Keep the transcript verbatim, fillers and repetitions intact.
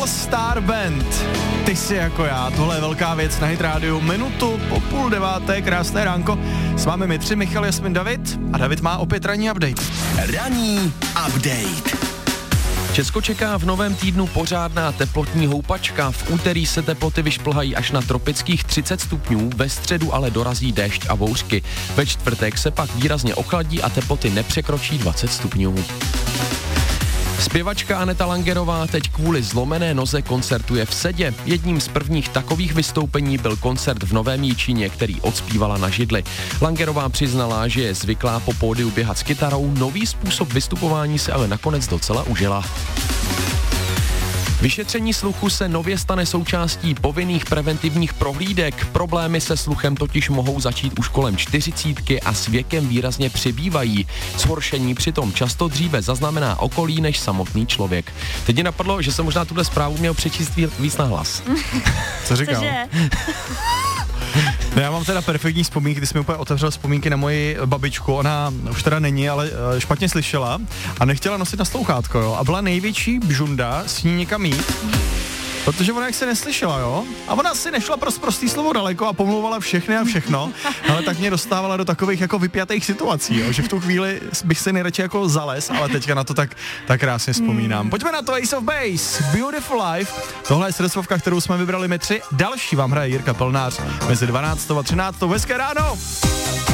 Star Band. Ty jsi jako já, tohle je velká věc na Hit Radio. Minutu po půl deváté, krásné ránko. S vámi my tři, Michal, Jasmin, David. A David má opět ranní update. Ranní update. Česko čeká v novém týdnu pořádná teplotní houpačka. V úterý se teploty vyšplhají až na tropických třicet stupňů, ve středu ale dorazí déšť a bouřky. Ve čtvrtek se pak výrazně ochladí a teploty nepřekročí dvacet stupňů. Zpěvačka Aneta Langerová teď kvůli zlomené noze koncertuje v sedě. Jedním z prvních takových vystoupení byl koncert v Novém Jičíně, který odspívala na židli. Langerová přiznala, že je zvyklá po pódiu běhat s kytarou, nový způsob vystupování se ale nakonec docela užila. Vyšetření sluchu se nově stane součástí povinných preventivních prohlídek. Problémy se sluchem totiž mohou začít už kolem čtyřicítky a s věkem výrazně přibývají. Zhoršení přitom často dříve zaznamená okolí než samotný člověk. Teď mě napadlo, že jsem možná tuhle zprávu měl přečíst víc na hlas. Co říkal? Cože? No já mám teda perfektní vzpomínky, když jsem úplně otevřel vzpomínky na moji babičku, ona už teda není, ale špatně slyšela a nechtěla nosit na slouchátko, jo, a byla největší bžunda s ní někam jít, protože ona jak se neslyšela, jo, a ona si nešla pro prostý slovo daleko a pomlouvala všechny a všechno, ale tak mě dostávala do takových jako vypjatých situací, jo, že v tu chvíli bych se nejradši jako zales, ale teďka na to tak, tak krásně vzpomínám. Pojďme na to, Ace of Base, Beautiful Life, tohle je srdcovka, kterou jsme vybrali my tři, další vám hraje Jirka Plnář mezi dvanáctou a třináctou Hezké ráno!